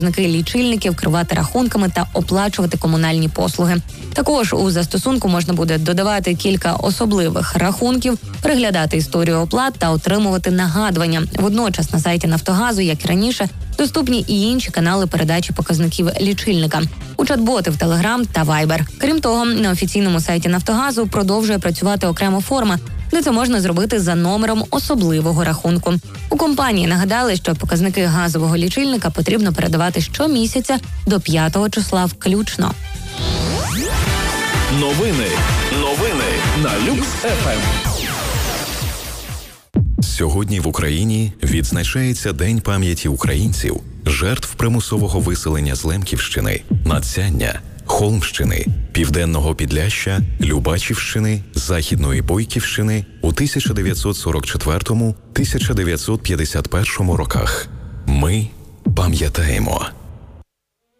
показники лічильників, керувати рахунками та оплачувати комунальні послуги. Також у застосунку можна буде додавати кілька особливих рахунків, переглядати історію оплат та отримувати нагадування. Водночас на сайті «Нафтогазу», як і раніше, доступні і інші канали передачі показників лічильника у чат-боти в Telegram та Viber. Крім того, на офіційному сайті «Нафтогазу» продовжує працювати окрема форма, де це можна зробити за номером особливого рахунку. У компанії нагадали, що показники газового лічильника потрібно передавати щомісяця до 5-го числа включно. Новини на Люкс-ФМ. Сьогодні в Україні відзначається День пам'яті українців, жертв примусового виселення з Лемківщини, Надсяння, Холмщини, Південного Підляшшя, Любачівщини, Західної Бойківщини у 1944-1951 роках. Ми пам'ятаємо.